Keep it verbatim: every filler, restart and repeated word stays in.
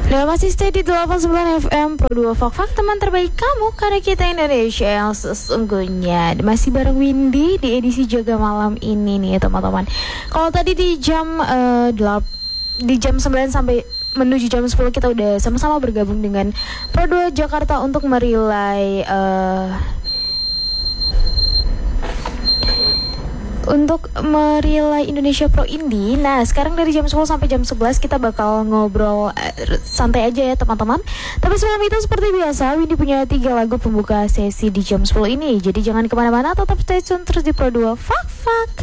Udah masih stay di delapan puluh sembilan F M Pro dua Fak-Fak, teman terbaik kamu, karena kita Indonesia yang sesungguhnya. Masih bareng Windy di edisi Jaga Malam ini nih teman-teman. Kalau tadi di jam uh, delap, di jam sembilan sampai menuju jam sepuluh kita udah sama-sama bergabung dengan Pro dua Jakarta untuk merilai uh, untuk merilai Indonesia Pro Indie. Nah, sekarang dari jam sepuluh sampai jam sebelas kita bakal ngobrol uh, santai aja ya teman-teman. Tapi sebelum itu seperti biasa, Windy punya tiga lagu pembuka sesi di jam sepuluh ini. Jadi jangan kemana-mana, tetap stay tune terus di Pro dua Fak-Fak.